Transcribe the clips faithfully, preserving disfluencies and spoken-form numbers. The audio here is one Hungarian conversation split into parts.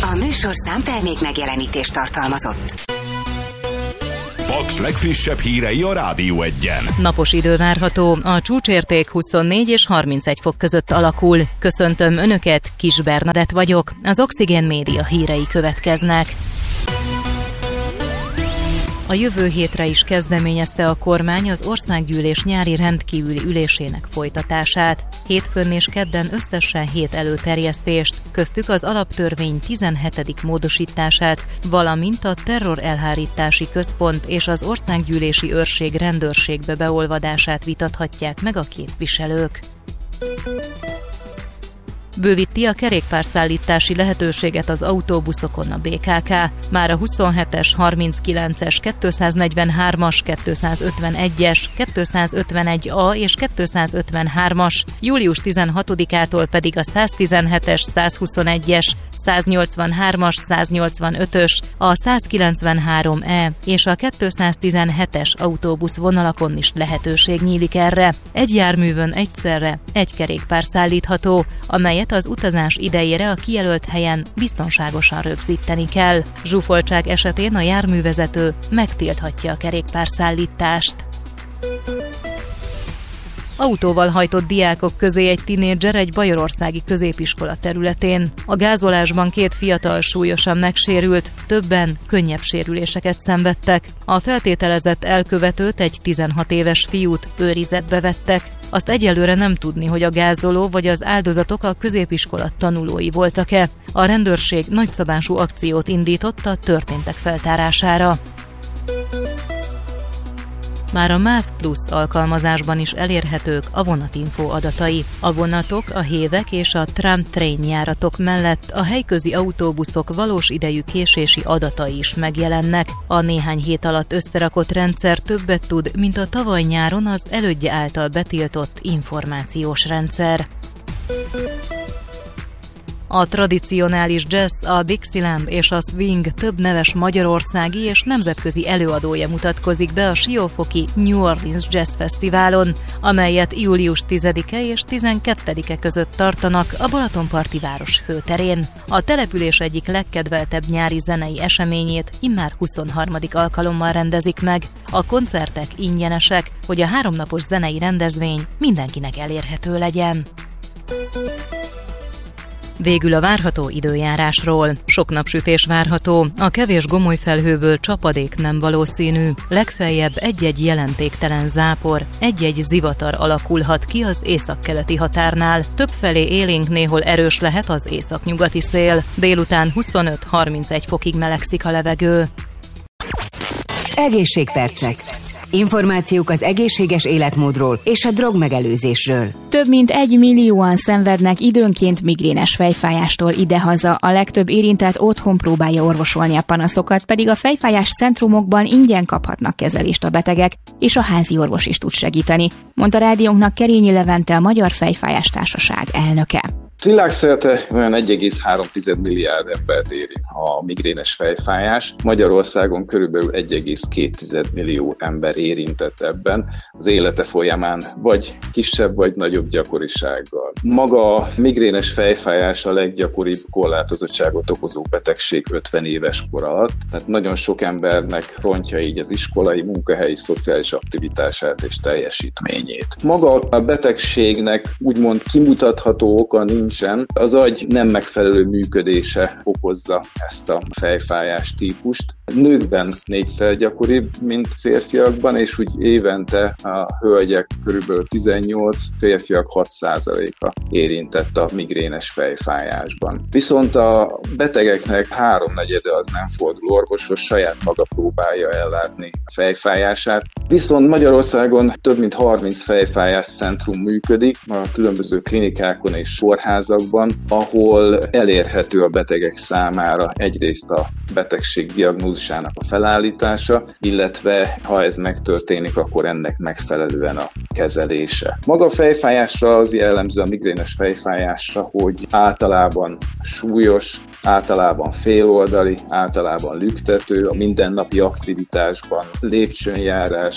A műsorszám termék megjelenítést tartalmazott. Paks legfrissebb hírei a Rádió Egyen. Napos idő várható, a csúcsérték huszonnégy és harmincegy fok között alakul. Köszöntöm Önöket, Kis Bernadett vagyok, az Oxigén Média hírei következnek. A jövő hétre is kezdeményezte a kormány az országgyűlés nyári rendkívüli ülésének folytatását. Hétfőn és kedden összesen hét előterjesztést, köztük az alaptörvény tizenhetedik módosítását, valamint a terrorelhárítási központ és az országgyűlési őrség rendőrségbe beolvadását vitathatják meg a képviselők. Bővíti a kerékpárszállítási lehetőséget az autóbuszokon a bé ká ká. Már a huszonhetes, harminckilences, kétszáznegyvenhármas, kétszázötvenegyes, kétszázötvenegy A és kétszázötvenhármas, július tizenhatodikától pedig a száztizenhetes, százhuszonegyes, száznyolcvanhármas, száznyolcvanötös, a százkilencvenhárom E és a kétszáztizenhetes autóbuszvonalakon is lehetőség nyílik erre. Egy járművön egyszerre egy kerékpár szállítható, amelyet az utazás idejére a kijelölt helyen biztonságosan rögzíteni kell. Zsúfoltság esetén a járművezető megtilthatja a kerékpárszállítást. Autóval hajtott diákok közé egy tinédzser egy bajorországi középiskola területén. A gázolásban két fiatal súlyosan megsérült, többen könnyebb sérüléseket szenvedtek. A feltételezett elkövetőt, egy tizenhat éves fiút őrizetbe vettek. Azt egyelőre nem tudni, hogy a gázoló vagy az áldozatok a középiskola tanulói voltak-e. A rendőrség nagyszabású akciót indított a történtek feltárására. Már a MÁV Plusz alkalmazásban is elérhetők a vonatinfo adatai. A vonatok, a hévek és a tram-train járatok mellett a helyközi autóbuszok valós idejű késési adatai is megjelennek. A néhány hét alatt összerakott rendszer többet tud, mint a tavaly nyáron az elődje által betiltott információs rendszer. A tradicionális jazz, a Dixieland és a swing több neves magyarországi és nemzetközi előadója mutatkozik be a siófoki New Orleans Jazz Fesztiválon, amelyet július tizedike és tizenkettedike között tartanak a Balatonparti város főterén. A település egyik legkedveltebb nyári zenei eseményét immár huszonharmadik alkalommal rendezik meg. A koncertek ingyenesek, hogy a háromnapos zenei rendezvény mindenkinek elérhető legyen. Végül a várható időjárásról. Sok napsütés várható, a kevés gomolyfelhőből csapadék nem valószínű, legfeljebb egy-egy jelentéktelen zápor, egy-egy zivatar alakulhat ki az északkeleti határnál. Többfelé élénk, néhol erős lehet az északnyugati szél. Délután huszonöt-harmincegy fokig melegszik a levegő. Egészségpercek. Információk az egészséges életmódról és a drogmegelőzésről. Több mint egy millióan szenvednek időnként migrénes fejfájástól idehaza. A legtöbb érintett otthon próbálja orvosolni a panaszokat, pedig a fejfájás centrumokban ingyen kaphatnak kezelést a betegek, és a házi orvos is tud segíteni, mondta rádiónknak Kerényi Levente, a Magyar Fejfájás Társaság elnöke. Világszerte olyan egy egész három milliárd embert érint a migrénes fejfájás. Magyarországon körülbelül egy egész két millió ember érintett ebben az élete folyamán, vagy kisebb, vagy nagyobb gyakorisággal. Maga a migrénes fejfájás a leggyakoribb korlátozottságot okozó betegség ötven éves kor alatt, tehát nagyon sok embernek rontja így az iskolai, munkahelyi, szociális aktivitását és teljesítményét. Maga a betegségnek úgymond kimutatható oka nincs, az agy nem megfelelő működése okozza ezt a fejfájás típust. Nőkben négyszer gyakoribb, mint férfiakban, és úgy évente a hölgyek körülbelül tizennyolc, férfiak hat százaléka érintett a migrénes fejfájásban. Viszont a betegeknek háromnegyede az nem fordul orvoshoz, saját maga próbálja ellátni a fejfájását. Viszont Magyarországon több mint harminc fejfájás centrum működik a különböző klinikákon és kórházakban, ahol elérhető a betegek számára egyrészt a betegség diagnózisának a felállítása, illetve ha ez megtörténik, akkor ennek megfelelően a kezelése. Maga a fejfájásra az jellemző, a migrénes fejfájásra, hogy általában súlyos, általában féloldali, általában lüktető, a mindennapi aktivitásban lépcsőnjárás,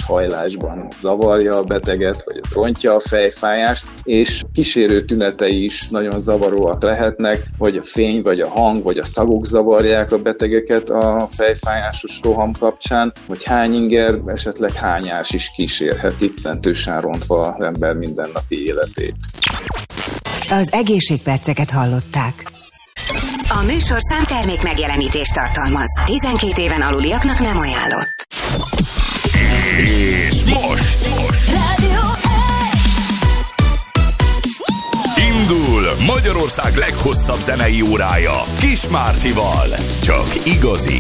hajlásban zavarja a beteget, vagy az rontja a fejfájást, és kísérő tünetei is nagyon zavaróak lehetnek, vagy a fény, vagy a hang, vagy a szagok zavarják a betegeket a fejfájásos roham kapcsán, hogy hányinger, esetleg hányás is kísérheti, jelentősen rontva az ember mindennapi életét. Az egészségperceket hallották. A műsorszám termék megjelenítést tartalmaz. tizenkét éven aluliaknak nem ajánlott. És most, most. Rádió indul Magyarország leghosszabb zenei órája Kis Mártival. Csak igazi